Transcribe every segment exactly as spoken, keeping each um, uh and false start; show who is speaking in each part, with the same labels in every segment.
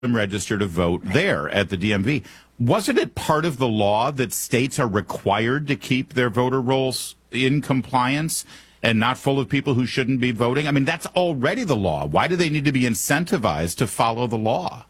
Speaker 1: them register to vote there at the D M V. Wasn't it part of the law that states are required to keep their voter rolls in compliance and not full of people who shouldn't be voting? I mean, that's already the law. Why do they need to be incentivized to follow the law?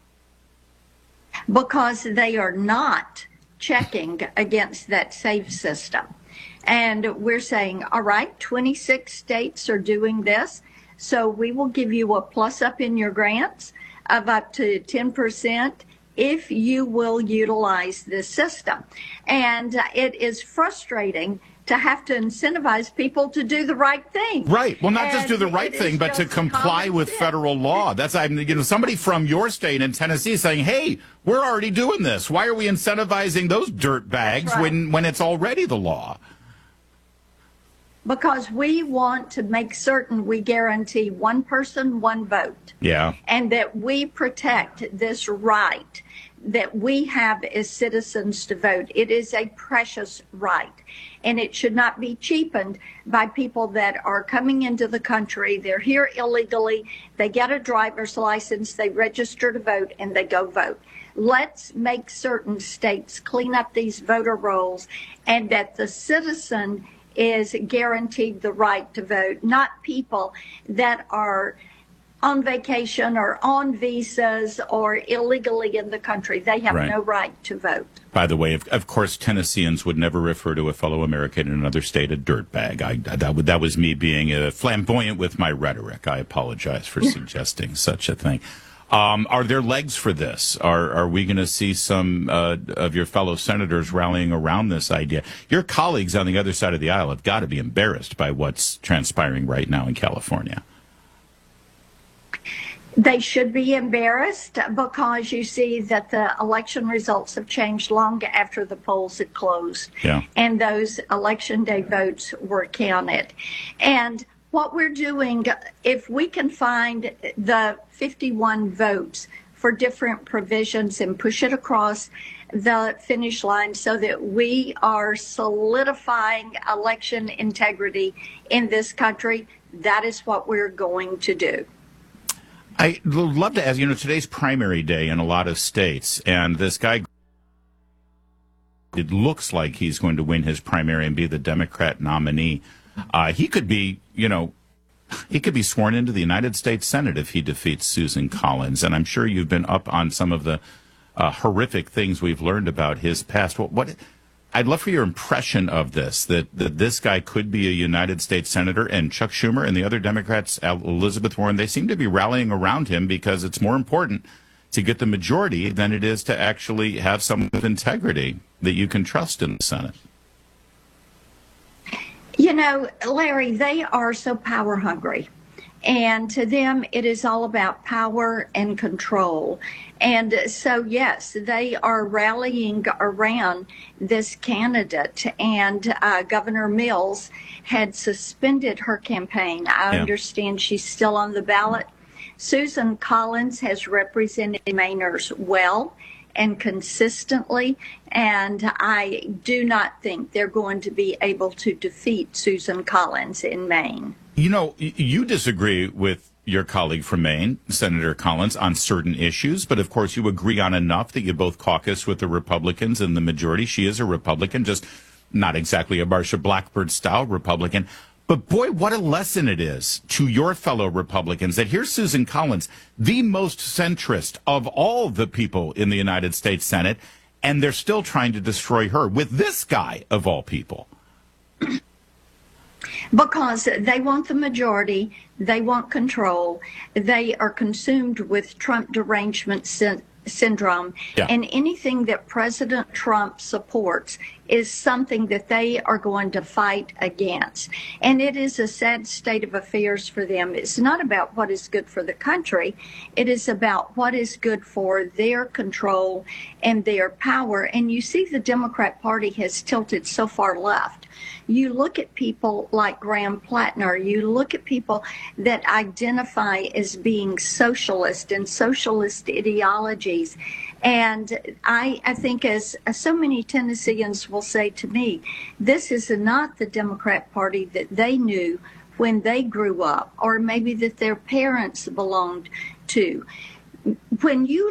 Speaker 2: Because they are not checking against that SAFE system. And we're saying, all right, twenty-six states are doing this, so we will give you a plus up in your grants of up to ten percent if you will utilize this system. And uh, it is frustrating to have to incentivize people to do the right thing.
Speaker 1: Right. Well, not
Speaker 2: and
Speaker 1: just do the right thing, but to comply with sense. federal law. That's, I mean, you know, somebody from your state in Tennessee saying, hey, we're already doing this. Why are we incentivizing those dirt bags right. when, when it's already the law?
Speaker 2: Because we want to make certain we guarantee one person, one vote.
Speaker 1: Yeah.
Speaker 2: And that we protect this right that we have as citizens to vote. It is a precious right, and it should not be cheapened by people that are coming into the country. They're here illegally. They get a driver's license, they register to vote, and they go vote. Let's make certain states clean up these voter rolls and that the citizen is guaranteed the right to vote, not people that are on vacation or on visas or illegally in the country. They have right. no right to vote.
Speaker 1: By the way, of, of course, Tennesseans would never refer to a fellow American in another state a dirtbag. I, that, that was me being uh, flamboyant with my rhetoric. I apologize for suggesting such a thing. Um, are there legs for this? Are are we going to see some uh, of your fellow senators rallying around this idea? Your colleagues on the other side of the aisle have got to be embarrassed by what's transpiring right now in California.
Speaker 2: They should be embarrassed because you see that the election results have changed long after the polls had closed.
Speaker 1: Yeah.
Speaker 2: And those election day votes were counted. And what we're doing, if we can find the fifty-one votes for different provisions and push it across the finish line so that we are solidifying election integrity in this country, that is what we're going to do.
Speaker 1: I'd love to ask, you know, today's primary day in a lot of states, and this guy, it looks like he's going to win his primary and be the Democrat nominee. Uh, he could be, you know, he could be sworn into the United States Senate if he defeats Susan Collins. And I'm sure you've been up on some of the uh, horrific things we've learned about his past. What, what I'd love for your impression of this, that, that this guy could be a United States Senator, and Chuck Schumer and the other Democrats, Elizabeth Warren, they seem to be rallying around him because it's more important to get the majority than it is to actually have someone with integrity that you can trust in the Senate.
Speaker 2: You know, Larry, they are so power hungry. And to them, it is all about power and control. And so, yes, they are rallying around this candidate. And uh, Governor Mills had suspended her campaign. I yeah. understand she's still on the ballot. Susan Collins has represented Mainers well and consistently, and I do not think they're going to be able to defeat Susan Collins in Maine.
Speaker 1: You know, you disagree with your colleague from Maine, Senator Collins, on certain issues, but of course you agree on enough that you both caucus with the Republicans in the majority. She is a Republican, just not exactly a Marsha Blackburn-style Republican. But boy, what a lesson it is to your fellow Republicans that here's Susan Collins, the most centrist of all the people in the United States Senate, and they're still trying to destroy her with this guy of all people.
Speaker 2: Because they want the majority, they want control, they are consumed with Trump derangement sy- syndrome,
Speaker 1: yeah.
Speaker 2: and anything that President Trump supports is something that they are going to fight against. And it is a sad state of affairs for them. It's not about what is good for the country. It is about what is good for their control and their power. And you see the Democrat Party has tilted so far left. You look at people like Graham Plattner, you look at people that identify as being socialist and socialist ideologies. And I, I think, as, as so many Tennesseans will say to me, this is not the Democrat Party that they knew when they grew up, or maybe that their parents belonged to. when you